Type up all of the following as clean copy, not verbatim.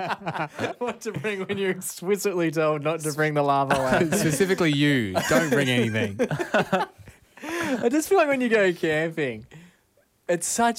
What to bring when you're explicitly told not to bring the lava lamp? Specifically you. Don't bring anything. I just feel like when you go camping, it's so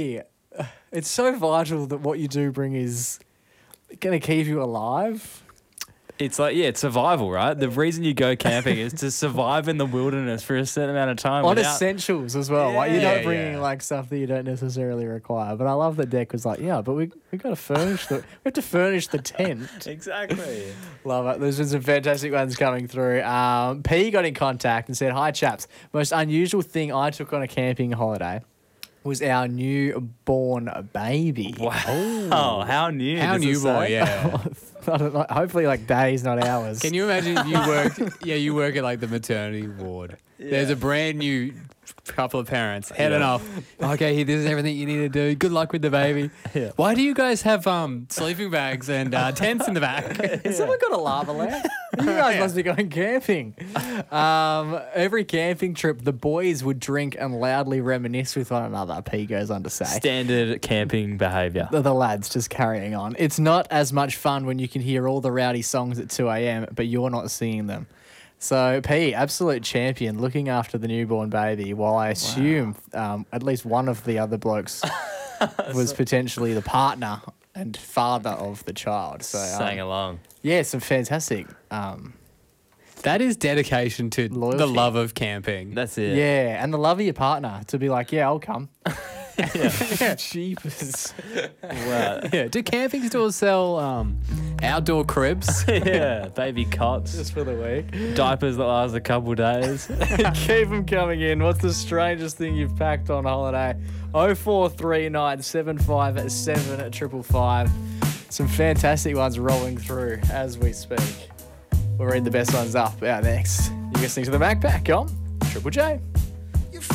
vital that what you do bring is going to keep you alive. It's like, it's survival, right? The reason you go camping is to survive in the wilderness for a certain amount of time. On essentials as well. Like, you're Yeah, not bringing yeah. like stuff that you don't necessarily require. But I love that Deck was like, yeah, but we got to furnish we have to furnish the tent. Exactly. Love it. There's been some fantastic ones coming through. P got in contact and said, "Hi chaps, most unusual thing I took on a camping holiday was our newborn baby." Wow. Oh, how new? How does it new boy, say? yeah. I don't know, hopefully like days, not hours. Can you imagine if you work at like the maternity ward. There's a brand new couple of parents heading off. Okay, this is everything you need to do. Good luck with the baby. Yeah. Why do you guys have sleeping bags and tents in the back? Has someone got a lava lamp? You guys must be going camping. Every camping trip, the boys would drink and loudly reminisce with one another, P goes on to say. Standard camping behaviour. The lads just carrying on. It's not as much fun when you can hear all the rowdy songs at 2 a.m, but you're not singing them. So, P, absolute champion, looking after the newborn baby, while I assume at least one of the other blokes was potentially the partner and father of the child. So, Sang along. yeah, some fantastic. That is dedication to Loyalty. the love of camping. That's it. Yeah, and the love of your partner to be like, yeah, I'll come. Yeah. Jeepers. Wow. Yeah. Do camping stores sell outdoor cribs? Yeah. Baby cots. Just for the week. Diapers that last a couple days. Keep them coming in. What's the strangest thing you've packed on holiday? 0439 757 555. Some fantastic ones rolling through as we speak. We'll read the best ones up out next. You're listening to the Macpack on Triple J.